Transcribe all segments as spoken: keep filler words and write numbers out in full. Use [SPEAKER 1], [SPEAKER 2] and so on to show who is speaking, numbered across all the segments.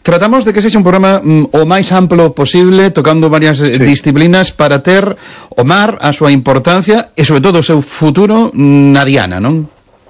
[SPEAKER 1] tratamos de que sexa un programa mm, o máis amplo posible, tocando varias sí. disciplinas para ter o mar, a súa importancia e, sobre todo, o seu futuro na diana, non?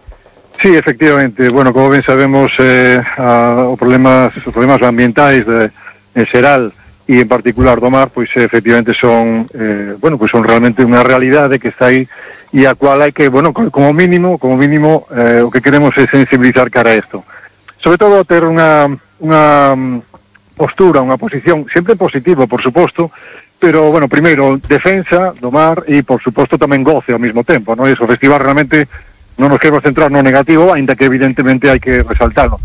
[SPEAKER 2] Sí, efectivamente. Bueno, como ben sabemos, eh, a, os problemas os problemas ambientais de, en xeral e en particular do mar, pois efectivamente son eh, bueno, pois son realmente unha realidade que está aí e a cual hai que, bueno, como mínimo, como mínimo eh, o que queremos é sensibilizar cara a isto. Sobre todo ter unha unha postura, unha posición sempre positiva, por suposto, pero bueno, primeiro defensa do mar e por suposto tamén goce ao mesmo tempo, non? Eso, o festival realmente non nos queremos centrar no negativo, aínda que evidentemente hai que resaltarlo.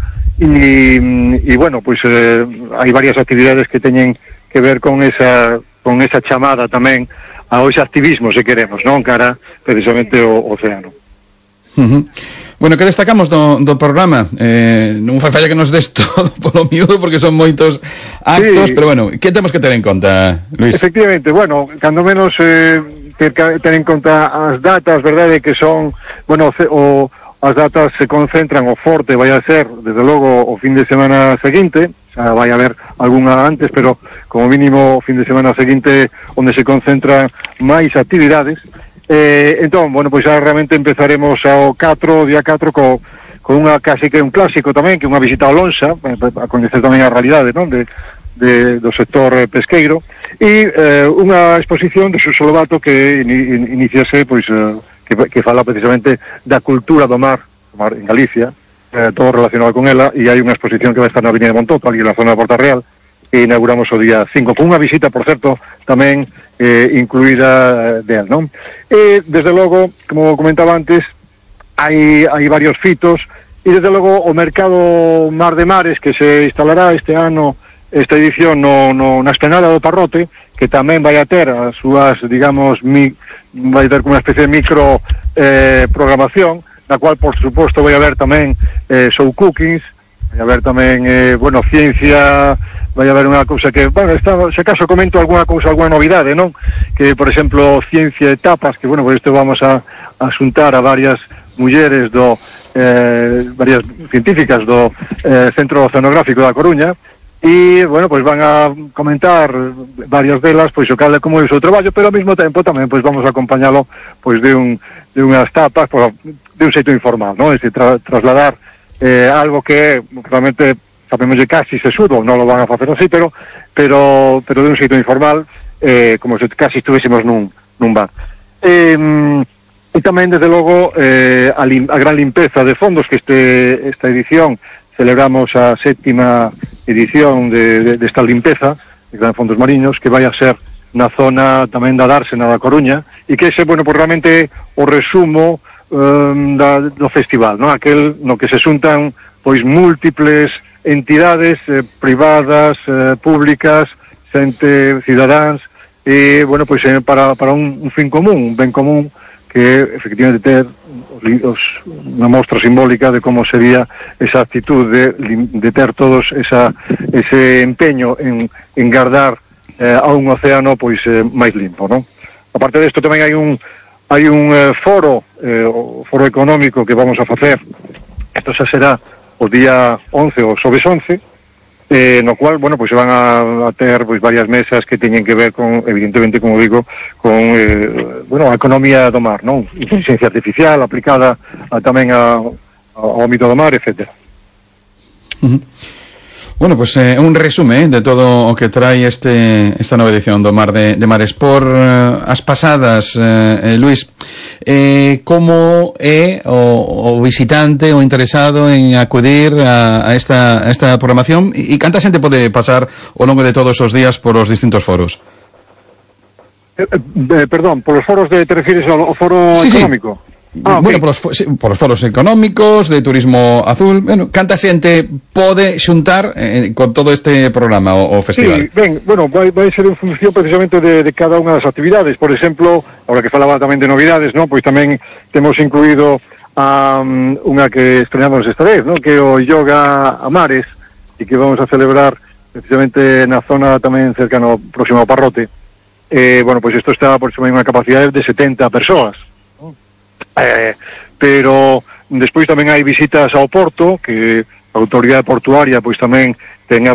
[SPEAKER 2] E, e bueno, pois eh, hai varias actividades que teñen que ver con esa con esa chamada tamén ao ese activismo, se queremos, non? Cara precisamente o océano.
[SPEAKER 1] Uh-huh. Bueno, que destacamos do, do programa? Eh, non fai falla que nos des todo polo miúdo porque son moitos actos, sí. Pero bueno, que temos que ter en conta, Luis?
[SPEAKER 2] Efectivamente, bueno, cando menos eh, ter, ter en conta as datas, verdade, que son, bueno, o, as datas se concentran, o forte vai a ser, desde logo, o fin de semana seguinte, xa vai a haber algunha antes, pero como mínimo o fin de semana seguinte onde se concentran máis actividades. Eh, entón, bueno, pois xa realmente empezaremos ao catro, día catro, co, con unha casi que un clásico tamén, que unha visita ao Lonxa, a coñecer tamén a realidade, non, de, de, do sector pesqueiro, e eh, unha exposición de Suso Lobato que in, iniciase, pois, eh, que, que fala precisamente da cultura do mar, do mar en Galicia, eh, todo relacionado con ela, e hai unha exposición que vai estar na Avenida de Montoto, ali na zona de Porta Real, que inauguramos o día cinco, con unha visita, por certo, tamén eh, incluída del, non? E, desde logo, como comentaba antes, hai, hai varios fitos, e desde logo o mercado Mar de Mares, que se instalará este ano, esta edición no, no, na Esplanada do Parrote, que tamén vai a ter as súas, digamos, mi, vai ter unha especie de micro eh, programación, na cual, por suposto, vai haber tamén eh, show cookings, vai haber tamén, eh, bueno, ciencia, vai haber unha cousa que, bueno, está, se acaso comento alguna cousa, alguna novidade, non? Que, por exemplo, ciencia de tapas, que, bueno, por isto vamos a, a xuntar a varias mulleres do, eh, varias científicas do eh, Centro Oceanográfico da Coruña, e, bueno, pois van a comentar varias delas, pois o cal é como é o seu traballo, pero ao mesmo tempo tamén, pois vamos a acompañalo, pois de un, de unhas tapas, pois, de un xeito informal, non? É dicir, tra, trasladar eh, algo que realmente sabemos de casi sesudo, non lo van a facer así, pero pero pero de un xeito informal, eh, como se casi estuvéssemos nun, nun bar. Eh, e tamén, desde logo, eh, a, lim, a gran limpeza de fondos, que este esta edición celebramos a sétima edición de, de, de esta limpeza de Gran Fondos Mariños, que vai a ser na zona tamén da Dársena da Coruña, e que ese, bueno, pues realmente o resumo um, da, do festival, non? Aquel no que se xuntan pois múltiples entidades eh, privadas, eh, públicas, xente, cidadáns, e, bueno, pois eh, para, para un, un fin común, un ben común, que efectivamente ter os, unha mostra simbólica de como sería esa actitud de, de ter todos esa, ese empeño en, en guardar eh, a un océano pois eh, máis limpo, non? Aparte desto tamén hai un hai un eh, foro, eh, o foro económico que vamos a facer, isto xa será o día once ou xoves once, eh, no cual, bueno, pois se van a, a ter pois varias mesas que teñen que ver con, evidentemente, como digo, con eh, bueno, a economía do mar, non? Inteligencia artificial aplicada a, tamén a, a, ao mito do mar, etcétera.
[SPEAKER 1] Uh-huh. Bueno, pues é eh, un resume eh, de todo o que trae este esta nova edición do Mar de, de Mares. Por eh, as pasadas, eh, eh, Luis, eh, como é o, o visitante, o interesado en acudir a, a, esta, a esta programación, e canta xente pode pasar ao longo de todos os días por os distintos foros?
[SPEAKER 2] Eh, eh, perdón, por os foros de, te refires ao foro
[SPEAKER 1] sí,
[SPEAKER 2] económico?
[SPEAKER 1] Sí. Ah, bueno, okay. por, os, por os foros económicos, de turismo azul, bueno, canta xente pode xuntar eh, con todo este programa, o, o festival?
[SPEAKER 2] Sí, ben, bueno, vai, vai ser en función precisamente de, de cada unha das actividades. Por exemplo, ahora que falaba tamén de novidades, ¿no? Pois tamén temos incluído a, um, unha que estrenamos esta vez, ¿no? Que é o Yoga a Mares, e que vamos a celebrar precisamente na zona tamén cercano próximo ao Parrote. Eh, bueno, pois isto está por unha capacidade de setenta persoas. Eh, pero despois tamén hai visitas ao porto, que a autoridade portuaria pois tamén ten